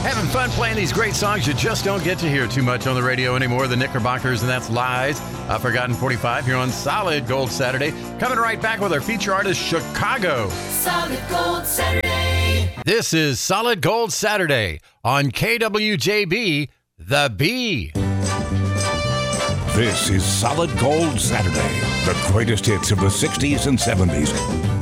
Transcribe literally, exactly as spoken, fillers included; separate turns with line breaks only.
Having fun playing these great songs you just don't get to hear too much on the radio anymore. The Knickerbockers, and that's Lies. A Forgotten forty-five here on Solid Gold Saturday. Coming right back with our feature artist, Chicago.
Solid Gold Saturday.
This is Solid Gold Saturday on K W J B, The Bee.
This is Solid Gold Saturday, the greatest hits of the sixties and seventies.